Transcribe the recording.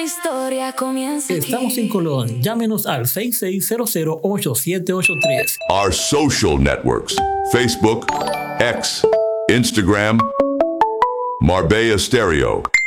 historia comienza aquí. Estamos en Colón. Llámenos al 6600-8783. Our social networks: Facebook, X, Instagram, Marbella Stereo.